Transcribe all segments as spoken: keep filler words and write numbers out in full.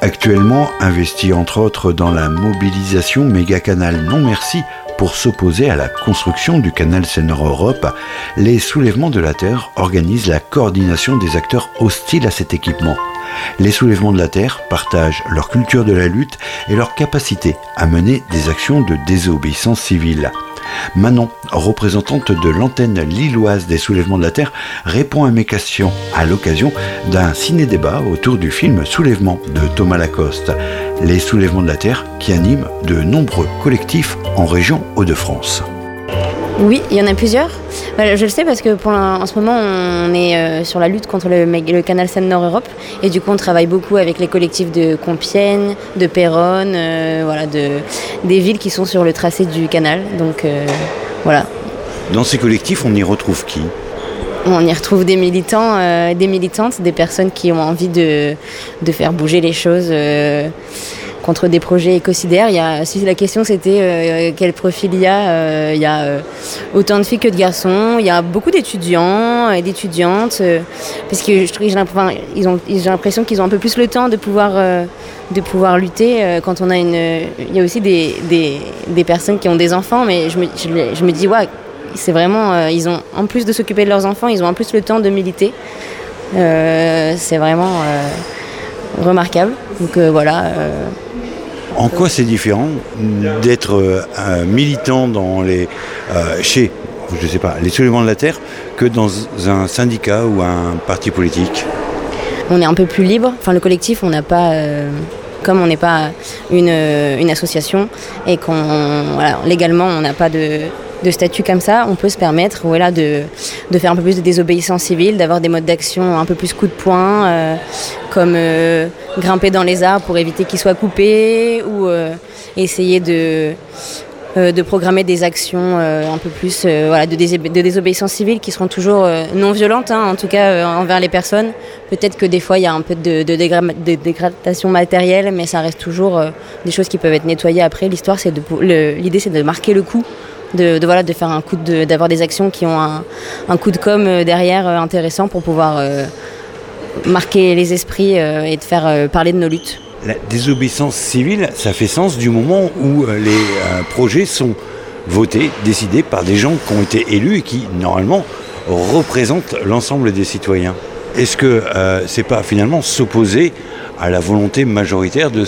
Actuellement investi entre autres dans la mobilisation Mégacanal Non Merci pour s'opposer à la construction du canal Seine-Nord-Europe, les Soulèvements de la Terre organisent la coordination des acteurs hostiles à cet équipement. Les Soulèvements de la Terre partagent leur culture de la lutte et leur capacité à mener des actions de désobéissance civile. Manon, représentante de l'antenne lilloise des Soulèvements de la Terre, répond à mes questions à l'occasion d'un ciné-débat autour du film Soulèvement de Thomas Lacoste. Les Soulèvements de la Terre qui animent de nombreux collectifs en région Hauts-de-France. Oui, il y en a plusieurs. Je le sais parce que pour en ce moment, on est sur la lutte contre le, le canal Seine-Nord-Europe et du coup, on travaille beaucoup avec les collectifs de Compiègne, de Péronne, euh, voilà, de, des villes qui sont sur le tracé du canal. Donc euh, voilà. Dans ces collectifs, on y retrouve qui ? On y retrouve des militants, euh, des militantes, des personnes qui ont envie de, de faire bouger les choses. Euh, contre des projets écocidaires. Il y a, si la question c'était euh, quel profil il y a, euh, il y a euh, autant de filles que de garçons, il y a beaucoup d'étudiants et d'étudiantes, euh, parce que je trouve, j'ai, enfin, ils ont, j'ai l'impression qu'ils ont un peu plus le temps de pouvoir, euh, de pouvoir lutter euh, quand on a une... Il y a aussi des, des, des personnes qui ont des enfants, mais je me, je, je me dis, ouais, c'est vraiment... Euh, ils ont, en plus de s'occuper de leurs enfants, ils ont en plus le temps de militer. Euh, c'est vraiment euh, remarquable. Donc euh, voilà... Euh, En quoi c'est différent d'être euh, militant dans les, euh, chez, je sais pas, les Soulèvements de la Terre que dans un syndicat ou un parti politique ? On est un peu plus libre. Enfin, le collectif, on n'a pas, euh, comme on n'est pas une, une association et qu'on, voilà, légalement, on n'a pas de, de statut comme ça, on peut se permettre, voilà, de, de faire un peu plus de désobéissance civile, d'avoir des modes d'action un peu plus coup de poing. Euh, comme euh, grimper dans les arbres pour éviter qu'ils soient coupés ou euh, essayer de, euh, de programmer des actions euh, un peu plus euh, voilà, de, dés- de désobéissance civile qui seront toujours euh, non violentes, hein, en tout cas euh, envers les personnes. Peut-être que des fois il y a un peu de, de, dégra- de dégradation matérielle, mais ça reste toujours euh, des choses qui peuvent être nettoyées après. L'histoire, c'est de, le, l'idée c'est de marquer le coup. De, de, voilà, de faire un coup de, d'avoir des actions qui ont un, un coup de com derrière euh, intéressant pour pouvoir euh, marquer les esprits euh, et de faire euh, parler de nos luttes. La désobéissance civile, ça fait sens du moment où euh, les euh, projets sont votés, décidés par des gens qui ont été élus et qui, normalement, représentent l'ensemble des citoyens. Est-ce que euh, c'est pas finalement s'opposer à la volonté majoritaire de,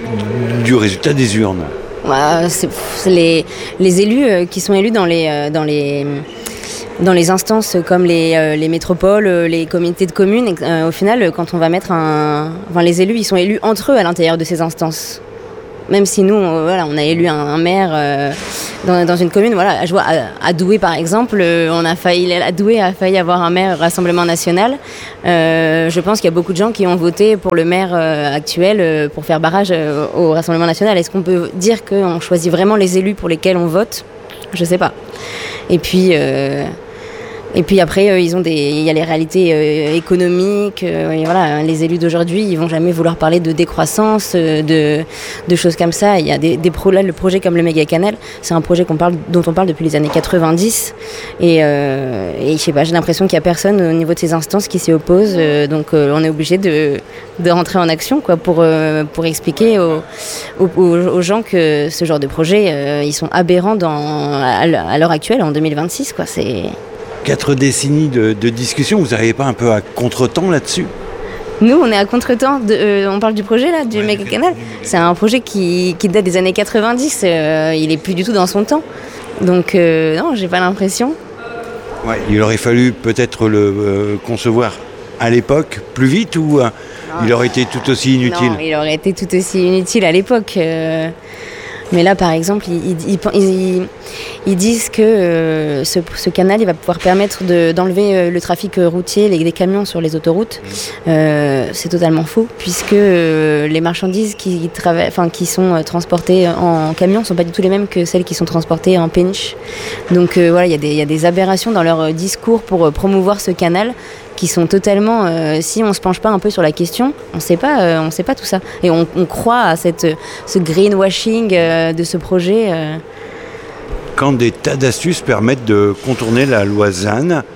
du résultat des urnes ? Ouais, c'est, c'est les, les élus euh, qui sont élus dans les... Euh, dans les dans les instances comme les, euh, les métropoles, les communautés de communes, euh, au final, quand on va mettre un... Enfin, les élus, ils sont élus entre eux à l'intérieur de ces instances. Même si nous, on, voilà, on a élu un, un maire euh, dans, dans une commune, voilà, je vois à, à Douai par exemple, euh, on a failli, à Douai a failli avoir un maire Rassemblement National. Euh, je pense qu'il y a beaucoup de gens qui ont voté pour le maire euh, actuel euh, pour faire barrage euh, au Rassemblement National. Est-ce qu'on peut dire qu'on choisit vraiment les élus pour lesquels on vote ? Je sais pas. Et puis... Euh, Et puis après, euh, ils ont des, il y a les réalités euh, économiques. Euh, et voilà, les élus d'aujourd'hui, ils vont jamais vouloir parler de décroissance, euh, de, de choses comme ça. Il y a des, des pro, là, le projet comme le Mégacanal, c'est un projet qu'on parle, dont on parle depuis les années quatre-vingt-dix. Et, euh, et je sais pas, j'ai l'impression qu'il y a personne au niveau de ces instances qui s'y oppose. Euh, donc euh, on est obligé de, de rentrer en action, quoi, pour euh, pour expliquer aux, aux, aux gens que ce genre de projet, euh, ils sont aberrants dans à l'heure actuelle, en deux mille vingt-six, quoi. C'est Quatre décennies de, de discussion, vous n'arrivez pas un peu à contre-temps là-dessus ? Nous, on est à contre-temps. De, euh, on parle du projet, là, du ouais, Mégacanal. C'est un projet qui, qui date des années quatre-vingt-dix. Euh, il n'est plus du tout dans son temps. Donc, euh, non, j'ai pas l'impression. Ouais, il aurait fallu peut-être le euh, concevoir à l'époque plus vite ou euh, il aurait été tout aussi inutile ? Non, il aurait été tout aussi inutile à l'époque. Euh, mais là, par exemple, ils, ils, ils, ils disent que euh, ce, ce canal il va pouvoir permettre de, d'enlever euh, le trafic routier, les, les camions sur les autoroutes. Euh, c'est totalement faux, puisque euh, les marchandises qui, trava- enfin, qui sont euh, transportées en camion ne sont pas du tout les mêmes que celles qui sont transportées en péniche. Donc euh, voilà, il y, y a des aberrations dans leur discours pour euh, promouvoir ce canal qui sont totalement, euh, si on se penche pas un peu sur la question, on sait pas, euh, on sait pas tout ça. Et on, on croit à cette, ce greenwashing euh, de ce projet. Euh. Quand des tas d'astuces permettent de contourner la loi ZAN,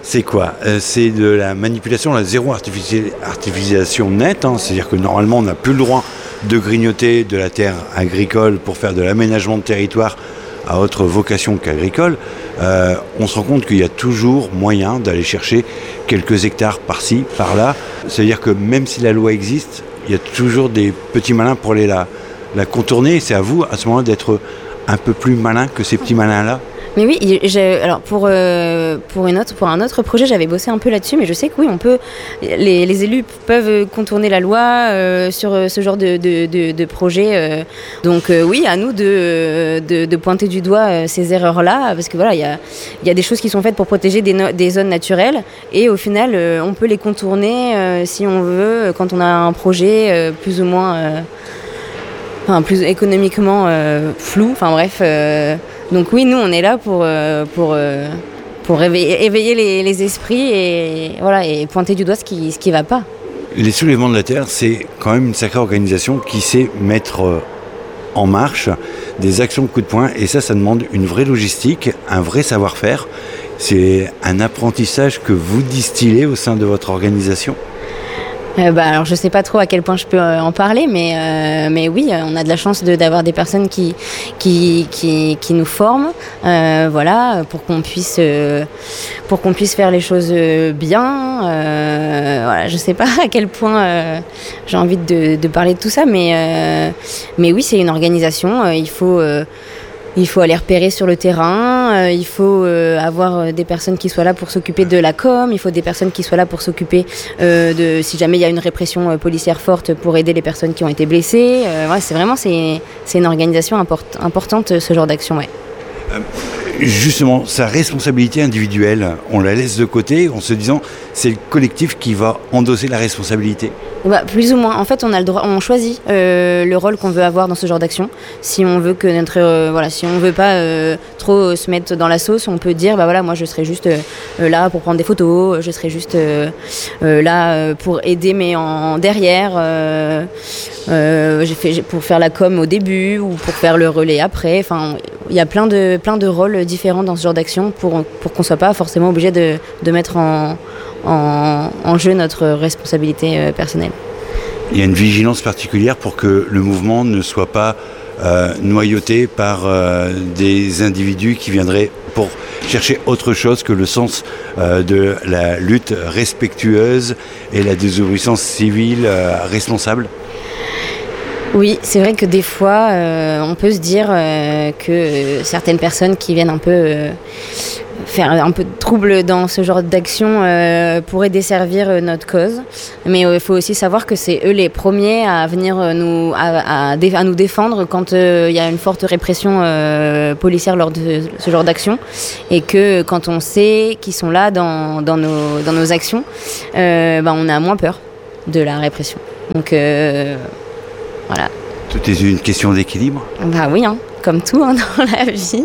c'est quoi ? euh, C'est de la manipulation, la zéro artifici- artificialisation nette, hein, c'est-à-dire que normalement on n'a plus le droit de grignoter de la terre agricole pour faire de l'aménagement de territoire à autre vocation qu'agricole. Euh, on se rend compte qu'il y a toujours moyen d'aller chercher quelques hectares par-ci, par-là. C'est-à-dire que même si la loi existe, il y a toujours des petits malins pour aller la, la contourner. C'est à vous, à ce moment-là, d'être un peu plus malin que ces petits malins-là. Mais oui, j'ai, alors pour, euh, pour, une autre, pour un autre projet, j'avais bossé un peu là-dessus, mais je sais que oui, on peut, les, les élus peuvent contourner la loi euh, sur ce genre de, de, de, de projet. Euh. Donc euh, oui, à nous de, de, de pointer du doigt euh, ces erreurs-là, parce que voilà, il y a, y a des choses qui sont faites pour protéger des, no- des zones naturelles, et au final, euh, on peut les contourner euh, si on veut, quand on a un projet euh, plus ou moins, euh, enfin plus économiquement euh, flou. Enfin bref. Euh, Donc oui, nous, on est là pour, euh, pour, euh, pour éveiller, éveiller les, les esprits et, voilà, et pointer du doigt ce qui ce qui va pas. Les soulèvements de la terre, c'est quand même une sacrée organisation qui sait mettre en marche des actions de coup de poing. Et ça, ça demande une vraie logistique, un vrai savoir-faire. C'est un apprentissage que vous distillez au sein de votre organisation. Euh, bah, alors je sais pas trop à quel point je peux euh, en parler, mais, euh, mais oui, on a de la chance de, d'avoir des personnes qui, qui, qui, qui nous forment, euh, voilà, pour qu'on puisse, euh, pour qu'on puisse faire les choses bien. Euh, voilà, je sais pas à quel point euh, j'ai envie de, de parler de tout ça, mais, euh, mais oui, c'est une organisation. Euh, il faut euh, Il faut aller repérer sur le terrain, euh, il faut euh, avoir des personnes qui soient là pour s'occuper de la com, il faut des personnes qui soient là pour s'occuper euh, de si jamais il y a une répression euh, policière forte pour aider les personnes qui ont été blessées. Euh, ouais, c'est vraiment c'est, c'est une organisation import- importante, ce genre d'action. Ouais. Euh, justement, sa responsabilité individuelle, on la laisse de côté en se disant c'est le collectif qui va endosser la responsabilité. Bah, plus ou moins. En fait, on a le droit, on choisit euh, le rôle qu'on veut avoir dans ce genre d'action. Si on veut que notre, euh, voilà, si on veut pas euh, trop se mettre dans la sauce, on peut dire, bah voilà, moi je serai juste euh, là pour prendre des photos, je serai juste euh, euh, là euh, pour aider, mais en derrière, euh, euh, j'ai fait pour faire la com au début ou pour faire le relais après. Enfin, il y a plein de plein de rôles différents dans ce genre d'action pour pour qu'on soit pas forcément obligé de de mettre en En, en jeu notre responsabilité euh, personnelle. Il y a une vigilance particulière pour que le mouvement ne soit pas euh, noyauté par euh, des individus qui viendraient pour chercher autre chose que le sens euh, de la lutte respectueuse et la désobéissance civile euh, responsable. Oui, c'est vrai que des fois, euh, on peut se dire euh, que euh, certaines personnes qui viennent un peu euh, faire un peu de trouble dans ce genre d'action euh, pourraient desservir euh, notre cause. Mais il euh, faut aussi savoir que c'est eux les premiers à venir euh, nous, à, à, dé- à nous défendre quand il euh, y a une forte répression euh, policière lors de ce genre d'action. Et que quand on sait qu'ils sont là dans, dans, nos, dans nos actions, euh, bah, on a moins peur de la répression. Donc euh, voilà. Tout est une question d'équilibre. Bah oui, hein, comme tout hein, dans la vie.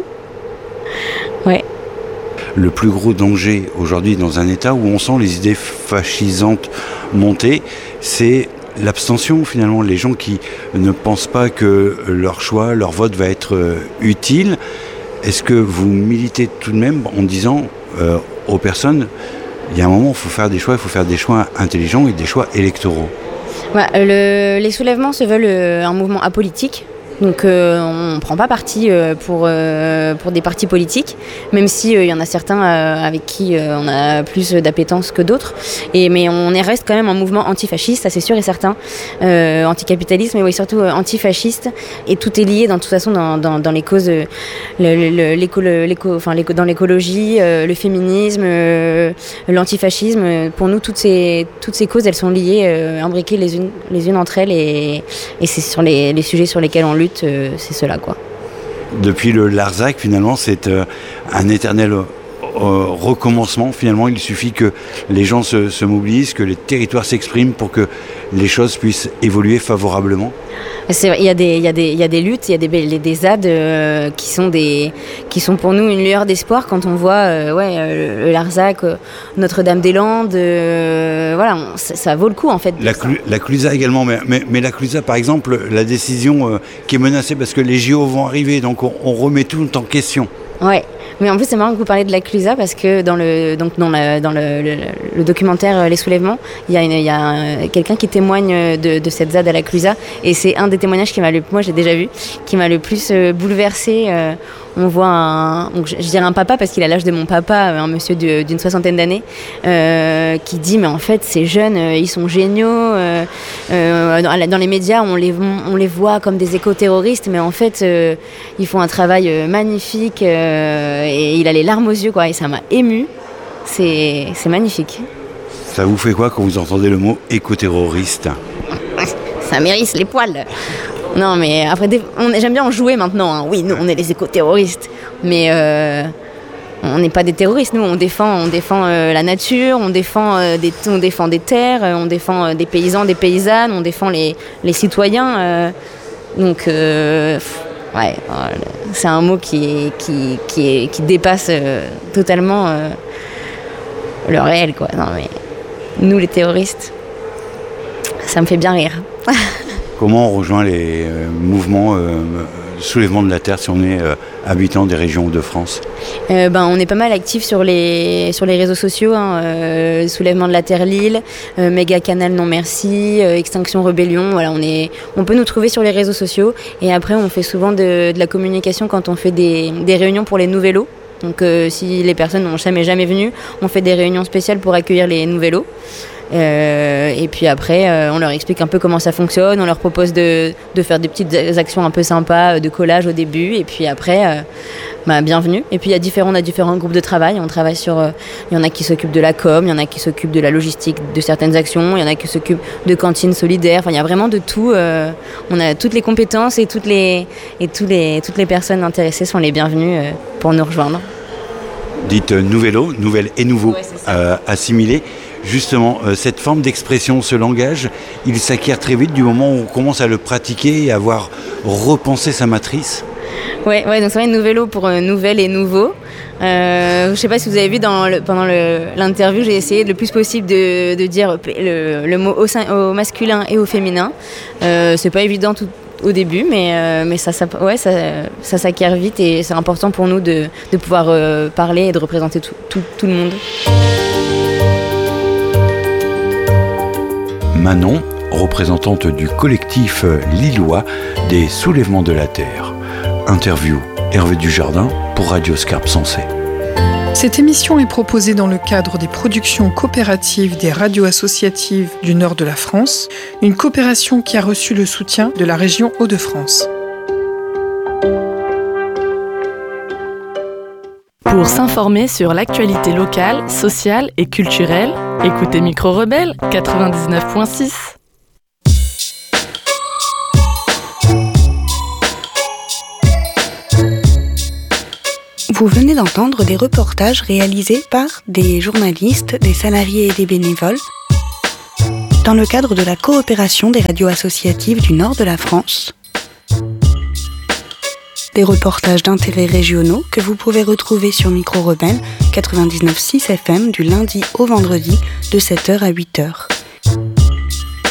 Ouais. Le plus gros danger aujourd'hui dans un État où on sent les idées fascisantes monter, c'est l'abstention finalement. Les gens qui ne pensent pas que leur choix, leur vote va être euh, utile. Est-ce que vous militez tout de même en disant euh, aux personnes, il y a un moment où il faut faire des choix, il faut faire des choix intelligents et des choix électoraux? Ouais, le, les soulèvements se veulent euh, un mouvement apolitique. Donc euh, on ne prend pas parti euh, pour, euh, pour des partis politiques, même s'il euh, y en a certains euh, avec qui euh, on a plus d'appétence que d'autres. Et, mais on est, reste quand même un mouvement antifasciste, ça c'est sûr et certain. Euh, anticapitaliste, mais oui, surtout euh, antifasciste. Et tout est lié dans, de toute façon dans, dans, dans les causes, euh, le, le, l'éco, l'éco, enfin, l'éco, dans l'écologie, euh, le féminisme, euh, l'antifascisme. Pour nous, toutes ces, toutes ces causes, elles sont liées, euh, imbriquées les unes, les unes entre elles. Et, et c'est sur les, les sujets sur lesquels on lutte. C'est cela quoi. Depuis le Larzac, finalement, c'est euh, un éternel euh, recommencement. Finalement, il suffit que les gens se, se mobilisent, que les territoires s'expriment pour que les choses puissent évoluer favorablement. C'est vrai, il y a des, il y a des, il y a des luttes, il y a des, des, des Z A D euh, qui sont des, qui sont pour nous une lueur d'espoir quand on voit, euh, ouais, euh, le Larzac, euh, Notre-Dame-des-Landes, euh, voilà, on, ça, ça vaut le coup en fait. La, Clu, la Clusa également, mais, mais, mais la Clusa, par exemple, la décision euh, qui est menacée parce que les J O vont arriver, donc on, on remet tout en question. Ouais, Mais en plus, c'est marrant que vous parlez de la Clusa parce que dans le, donc dans la, dans le, le, le documentaire Les Soulèvements, il y a, une, il y a quelqu'un qui témoigne de, de cette ZAD à la Clusa et c'est un des témoignages qui m'a le, moi j'ai déjà vu, qui m'a le plus bouleversée. On voit un, donc je dirais un papa parce qu'il a l'âge de mon papa, un monsieur de, d'une soixantaine d'années, euh, qui dit mais en fait ces jeunes euh, ils sont géniaux. Euh, euh, dans, dans les médias on les, on les voit comme des éco-terroristes, mais en fait euh, ils font un travail euh, magnifique euh, et il a les larmes aux yeux quoi, et ça m'a émue. C'est, c'est magnifique. Ça vous fait quoi quand vous entendez le mot éco-terroriste ? Ça m'érisse les poils. Non, mais après, on, j'aime bien en jouer maintenant. Hein. Oui, nous, on est les éco-terroristes. Mais euh, on n'est pas des terroristes. Nous, on défend, on défend euh, la nature, on défend, euh, des, on défend des terres, on défend euh, des paysans, des paysannes, on défend les, les citoyens. Euh, donc, euh, ouais, c'est un mot qui, qui, qui, est, qui dépasse euh, totalement euh, le réel, quoi. Non, mais nous, les terroristes, ça me fait bien rire. Comment on rejoint les euh, mouvements euh, soulèvement de la terre si on est euh, habitant des régions de France ? euh, ben, On est pas mal actifs sur les, sur les réseaux sociaux, hein, euh, Soulèvement de la Terre Lille, euh, Méga Canal Non Merci, euh, Extinction Rebellion. Voilà, on, est, on peut nous trouver sur les réseaux sociaux et après on fait souvent de, de la communication quand on fait des, des réunions pour les nouvellos. Donc euh, si les personnes n'ont jamais, jamais venu, on fait des réunions spéciales pour accueillir les nouvellos. Euh, et puis après, euh, on leur explique un peu comment ça fonctionne, on leur propose de, de faire des petites actions un peu sympas, de collage au début, et puis après, euh, bah, bienvenue. Et puis il y a différents, on a différents groupes de travail, on travaille sur, il euh, y en a qui s'occupent de la com, il y en a qui s'occupent de la logistique de certaines actions, il y en a qui s'occupent de cantines solidaires, enfin il y a vraiment de tout, euh, on a toutes les compétences et toutes les, et tous les, toutes les personnes intéressées sont les bienvenues euh, pour nous rejoindre. Dites euh, nouvello, nouvelle et nouveau, ouais, euh, assimilé. Justement, euh, cette forme d'expression, ce langage, il s'acquiert très vite du moment où on commence à le pratiquer et à avoir repensé sa matrice. Ouais, ouais, donc c'est vrai, nouvello pour euh, nouvelle et nouveau. Euh, je ne sais pas si vous avez vu dans le, pendant le, l'interview, j'ai essayé le plus possible de, de dire le, le mot au, au masculin et au féminin. Euh, c'est pas évident tout, au début, mais, euh, mais ça, ça, ouais, ça, ça s'acquiert vite et c'est important pour nous de, de pouvoir euh, parler et de représenter tout, tout, tout le monde. Manon, représentante du collectif lillois des Soulèvements de la Terre. Interview Hervé Dujardin pour Radio Scarpe Sensée. Cette émission est proposée dans le cadre des productions coopératives des radios associatives du nord de la France, une coopération qui a reçu le soutien de la région Hauts-de-France. Pour s'informer sur l'actualité locale, sociale et culturelle, écoutez Micro Rebelle quatre-vingt-dix-neuf virgule six. Vous venez d'entendre des reportages réalisés par des journalistes, des salariés et des bénévoles dans le cadre de la coopération des radios associatives du nord de la France. Des reportages d'intérêts régionaux que vous pouvez retrouver sur Micro Rebelle quatre-vingt-dix-neuf virgule six F M du lundi au vendredi de sept heures à huit heures.